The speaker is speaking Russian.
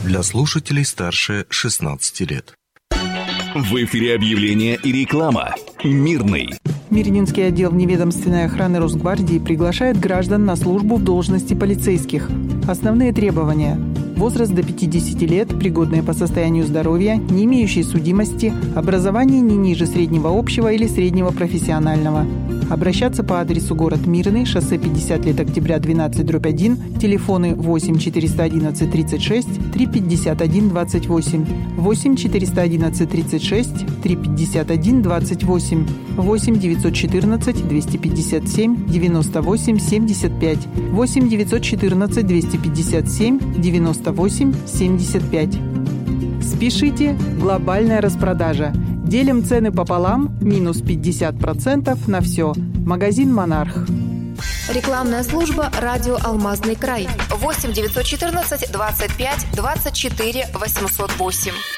для слушателей старше 16 лет. В эфире объявления и реклама. Мирный. Мирнинский отдел вневедомственной охраны Росгвардии приглашает граждан на службу в должности полицейских. Основные требования: возраст до 50 лет, пригодные по состоянию здоровья, не имеющие судимости, образование не ниже среднего общего или среднего профессионального. Обращаться по адресу город Мирный, шоссе 50 лет октября 12/1, телефоны 8 411 36 351 28, 8 411 36 351 28, 8 914 257 98 75, 8 914 257 98 75. Спешите! Глобальная распродажа. Делим цены пополам, минус 50% на все. Магазин «Монарх». Рекламная служба «Радио Алмазный край». 8 914 25 24 808.